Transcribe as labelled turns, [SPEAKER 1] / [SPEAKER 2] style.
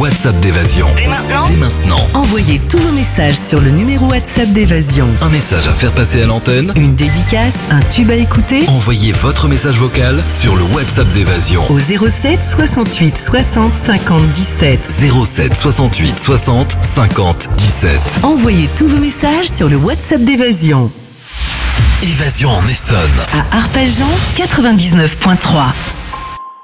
[SPEAKER 1] WhatsApp d'Évasion. Dès maintenant.
[SPEAKER 2] Envoyez tous vos messages sur le numéro WhatsApp d'Évasion.
[SPEAKER 1] Un message à faire passer à l'antenne.
[SPEAKER 2] Une dédicace, un tube à écouter.
[SPEAKER 1] Envoyez votre message vocal sur le WhatsApp d'Évasion.
[SPEAKER 2] Au 07 68 60 50 17.
[SPEAKER 1] 07 68 60 50 17.
[SPEAKER 2] Envoyez tous vos messages sur le WhatsApp d'Évasion.
[SPEAKER 1] Évasion en Essonne.
[SPEAKER 2] À Arpajon 99.3.